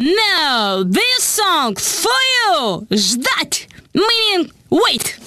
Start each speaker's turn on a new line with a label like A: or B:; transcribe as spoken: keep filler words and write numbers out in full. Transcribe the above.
A: Now, this song for you! Ждать! Meaning, wait!